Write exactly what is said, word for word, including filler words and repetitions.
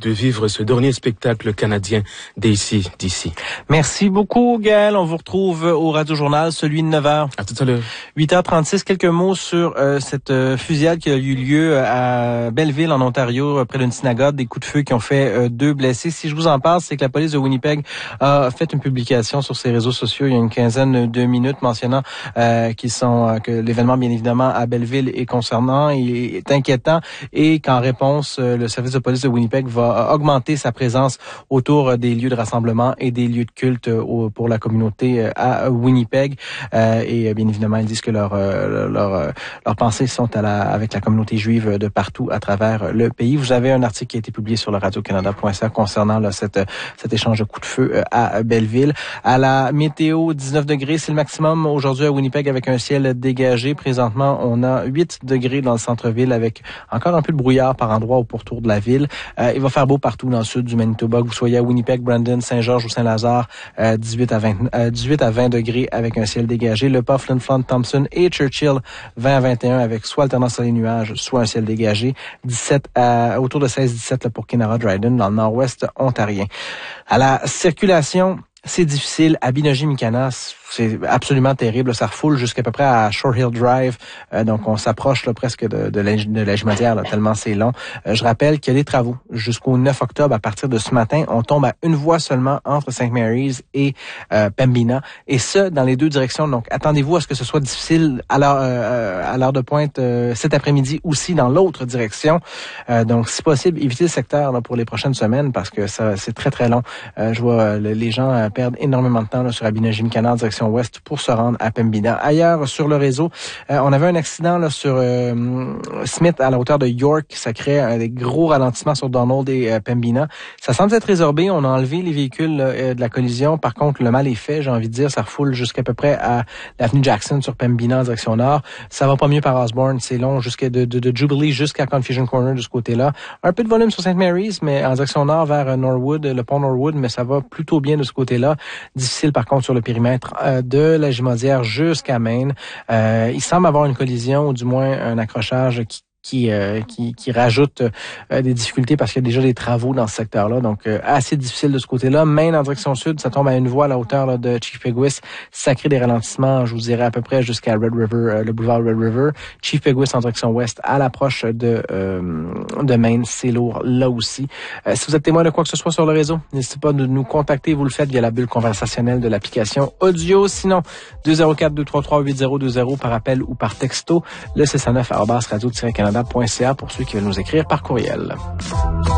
de vivre ce dernier spectacle canadien d'A C D C. Merci beaucoup, Gaël. On vous retrouve au Radio Journal, celui de neuf heures. À tout à l'heure. huit heures trente-six, quelques mots sur euh, cette euh, fusillade qui a eu lieu à Belleville, en Ontario, euh, près d'une synagogue, des coups de feu qui ont fait euh, deux blessés. Si je vous en parle, c'est que la police de Winnipeg a fait une publication sur ses réseaux sociaux il y a une quinzaine de minutes mentionnant euh, qu'ils sont euh, que l'événement, bien évidemment, à Belleville est concernant et est inquiétant et qu'en réponse, euh, le service de police de Winnipeg va augmenter sa présence autour des lieux de rassemblement et des lieux de culte euh, pour la communauté euh, à Winnipeg. Euh, et bien évidemment, ils disent que leurs leur, leur, leur pensées sont à la, avec la communauté juive de partout à travers le pays. Vous avez un article qui a été publié sur le radio canada point c a concernant là, cette, cet échange de coups de feu à Belleville. À la météo, dix-neuf degrés, c'est le maximum aujourd'hui à Winnipeg avec un ciel dégagé. Présentement, on a huit degrés dans le centre-ville avec encore un peu de brouillard par endroits au pourtour de la ville. Euh, il va faire beau partout dans le sud du Manitoba, que vous soyez à Winnipeg, Brandon, Saint-Georges ou Saint-Lazare, euh, dix-huit à vingt, euh, dix-huit à vingt degrés avec un ciel dégagé. Le Pas, Flin Flon, Thompson et Churchill, vingt à vingt et un avec soit alternance soleil nuages, soit un ciel dégagé. dix-sept à, autour de seize à dix-sept là, pour Kenora Dryden dans le nord-ouest ontarien. À la circulation, c'est difficile. À Binogi-Mikana, c'est absolument terrible. Ça refoule jusqu'à peu près à Short Hill Drive. Euh, donc, on s'approche là, presque de, de, de la Jumadière, là, tellement c'est long. Euh, je rappelle qu'il y a des travaux jusqu'au neuf octobre. À partir de ce matin, on tombe à une voie seulement entre Saint Mary's et euh, Pembina. Et ce, dans les deux directions. Donc, attendez-vous à ce que ce soit difficile à l'heure, euh, à l'heure de pointe euh, cet après-midi aussi dans l'autre direction. Euh, donc, si possible, évitez le secteur là, pour les prochaines semaines parce que ça c'est très, très long. Euh, je vois euh, les gens euh, perdent énormément de temps là, sur Binogi-Mikana en direction ouest pour se rendre à Pembina. Ailleurs sur le réseau, euh, on avait un accident là, sur euh, Smith à la hauteur de York. Ça crée euh, des gros ralentissements sur Donald et euh, Pembina. Ça semble être résorbé. On a enlevé les véhicules euh, de la collision. Par contre, le mal est fait, j'ai envie de dire. Ça refoule jusqu'à peu près à l'avenue Jackson sur Pembina en direction nord. Ça va pas mieux par Osborne. C'est long jusqu'à de, de, de Jubilee jusqu'à Confusion Corner de ce côté-là. Un peu de volume sur Saint Mary's, mais en direction nord vers euh, Norwood, le pont Norwood, mais ça va plutôt bien de ce côté-là. Difficile par contre sur le périmètre euh, de la Jumadière jusqu'à Maine. Euh, il semble avoir une collision ou du moins un accrochage qui qui euh, qui, qui rajoute euh, des difficultés parce qu'il y a déjà des travaux dans ce secteur-là. Donc, euh, assez difficile de ce côté-là. Maine en direction sud, ça tombe à une voie à la hauteur là, de Chief Peguis. Ça crée des ralentissements, je vous dirais, à peu près jusqu'à Red River, euh, le boulevard Red River. Chief Peguis en direction ouest, à l'approche de euh, de Maine, c'est lourd là aussi. Euh, si vous êtes témoin de quoi que ce soit sur le réseau, n'hésitez pas de nous contacter. Vous le faites via la bulle conversationnelle de l'application audio. Sinon, deux zéro quatre, deux trois trois, huit zéro deux zéro par appel ou par texto. Le six cent neuf arobase radio tiret canada point c a pour ceux qui veulent nous écrire par courriel.